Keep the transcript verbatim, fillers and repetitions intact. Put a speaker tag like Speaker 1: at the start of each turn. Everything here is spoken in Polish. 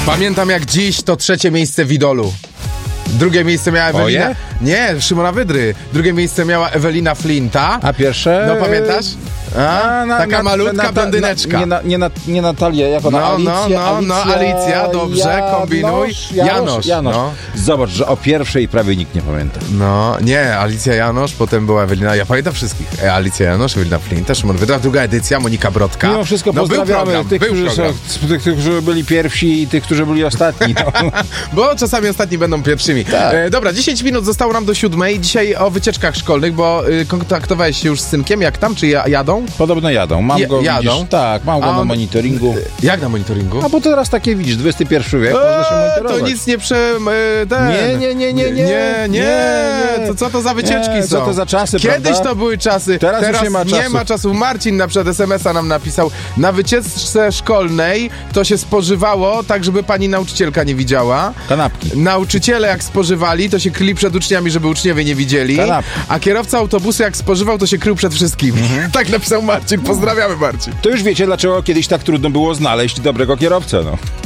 Speaker 1: Pamiętam jak dziś to trzecie miejsce w Idolu. Drugie miejsce miała Ewelina...
Speaker 2: Oje?
Speaker 1: Nie, Szymona Wydry. Drugie miejsce miała Ewelina Flinta.
Speaker 2: A pierwsze...
Speaker 1: No pamiętasz? A,
Speaker 2: na,
Speaker 1: taka
Speaker 2: na,
Speaker 1: malutka
Speaker 2: na, na,
Speaker 1: blondyneczka.
Speaker 2: Na, nie, na, nie, na, nie Natalia, jak ona?
Speaker 1: No,
Speaker 2: Alicja,
Speaker 1: no, no,
Speaker 2: Alicja,
Speaker 1: no, Alicja, dobrze, kombinuj.
Speaker 2: Janosz,
Speaker 1: Janosz,
Speaker 2: Janosz.
Speaker 1: no.
Speaker 2: Zobacz, że o pierwszej prawie nikt nie pamięta.
Speaker 1: No, nie, Alicja Janosz, potem była Ewelina, ja pamiętam wszystkich. E, Alicja Janosz, Ewelina Flinta, Szymon Wydra, druga edycja, Monika Brodka.
Speaker 2: Mimo wszystko
Speaker 1: no,
Speaker 2: pozdrawiamy
Speaker 1: był program,
Speaker 2: tych,
Speaker 1: był
Speaker 2: którzy
Speaker 1: program.
Speaker 2: są, tych, którzy byli pierwsi i tych, którzy byli ostatni. No.
Speaker 1: Bo czasami ostatni będą pierwszymi.
Speaker 2: Tak.
Speaker 1: E, dobra, dziesięć minut zostało nam do siódmej. Dzisiaj o wycieczkach szkolnych, bo y, kontaktowałeś się już z synkiem, jak tam, czy ja, jadą?
Speaker 2: Podobno jadą. Mam
Speaker 1: Je,
Speaker 2: go,
Speaker 1: jadą?
Speaker 2: widzisz, tak, mam go
Speaker 1: A
Speaker 2: na
Speaker 1: on-
Speaker 2: monitoringu.
Speaker 1: Jak na monitoringu?
Speaker 2: A bo teraz takie, widzisz, dwudziesty pierwszy wiek, można się
Speaker 1: Eee,
Speaker 2: monitorować.
Speaker 1: to nic nie prze... e, Ten.
Speaker 2: Nie, nie, nie, nie, nie.
Speaker 1: Nie, nie.
Speaker 2: Nie,
Speaker 1: To co to za wycieczki
Speaker 2: nie,
Speaker 1: są?
Speaker 2: co to za czasy,
Speaker 1: Kiedyś
Speaker 2: prawda?
Speaker 1: to były czasy.
Speaker 2: Teraz już nie ma
Speaker 1: nie
Speaker 2: czasu.
Speaker 1: ma czasu. Marcin na przykład es em es a nam napisał. Na wycieczce szkolnej to się spożywało tak, żeby pani nauczycielka nie widziała.
Speaker 2: Kanapki.
Speaker 1: Nauczyciele jak spożywali, to się kryli przed uczniami, żeby uczniowie nie widzieli.
Speaker 2: Kanapki.
Speaker 1: A kierowca autobusu jak spożywał, to się krył przed wszystkimi.
Speaker 2: Mhm.
Speaker 1: Tak napisał Marcin. Pozdrawiamy, Marcin.
Speaker 2: To już wiecie, dlaczego kiedyś tak trudno było znaleźć dobrego kierowcę, no.